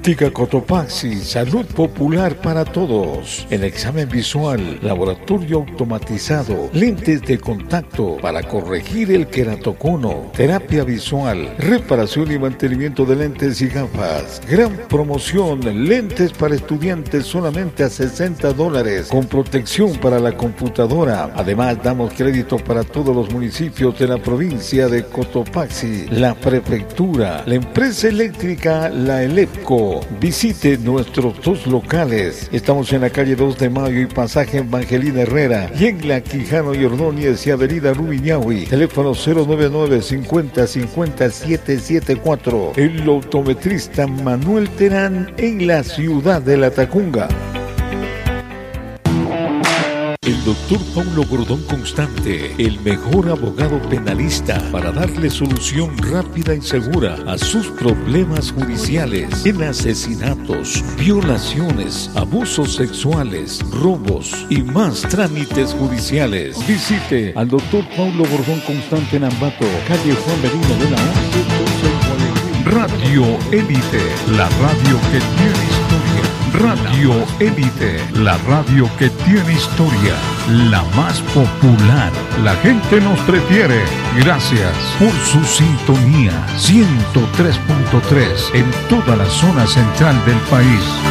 Óptica Cotopaxi, salud popular para todos. El examen visual, laboratorio automatizado, lentes de contacto para corregir el queratocono, terapia visual, reparación y mantenimiento de lentes y gafas. Gran promoción, lentes para estudiantes solamente a $60, con protección para la computadora. Además, damos crédito para todos los municipios de la provincia de Cotopaxi, la prefectura, la empresa eléctrica, la ELEPCO. Visite nuestros dos locales. Estamos en la calle 2 de Mayo y pasaje Evangelina Herrera, y en la Quijano y Ordóñez y avenida Rumiñahui. Teléfono 099-50-50-774. El optometrista Manuel Terán en la ciudad de La Tacunga. El doctor Paulo Gordón Constante, el mejor abogado penalista para darle solución rápida y segura a sus problemas judiciales en asesinatos, violaciones, abusos sexuales, robos y más trámites judiciales. Visite al doctor Paulo Gordón Constante en Ambato, calle Juan Merino de la 11, Radio Élite, la radio que tiene historia. Radio Élite, la radio que tiene historia, la más popular. La gente nos prefiere. Gracias por su sintonía. 103.3 en toda la zona central del país.